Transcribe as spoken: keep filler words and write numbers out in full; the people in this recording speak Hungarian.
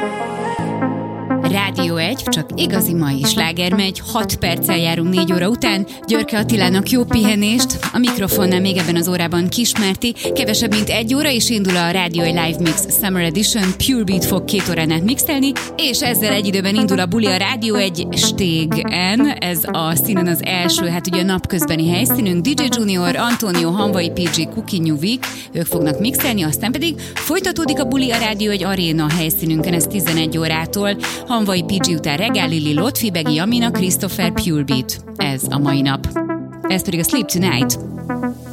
Rádió egy, csak igazi mai sláger megy, hat perccel járunk négy óra után. Györke Attilának jó pihenést, a mikrofonnál még ebben az órában Kismárti. Kevesebb mint egy óra is indul a Rádió egy Live Mix Summer Edition, Pure Beat fog két órán át mixelni, és ezzel egy időben indul a buli a Rádió egy Stégen. Ez a színen az első, hát ugye a napközbeni helyszínünk. dé dzsé Junior, Antonio, Hanvai pé gé, Cookie New Week, ők fognak mixelni, aztán pedig folytatódik a buli a Rádió egy Aréna helyszínünkön, ez tizenegy órától. Hanvai pé gé után Regál Lili, Lotfi, Begi, Amina, Christopher, Pure Beat. Ez a mai nap. Ez pedig a Sleep Tonight.